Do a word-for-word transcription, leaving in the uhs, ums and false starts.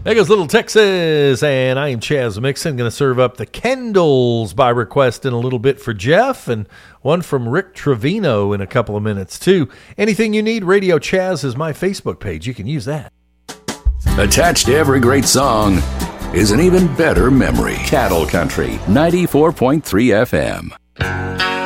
There goes Little Texas, and I am Chaz Mixon. Going to serve up the Kendalls by request in a little bit for Jeff, and one from Rick Trevino in a couple of minutes, too. Anything you need, Radio Chaz is my Facebook page. You can use that. Attached to every great song is an even better memory. Cattle Country, ninety-four point three F M.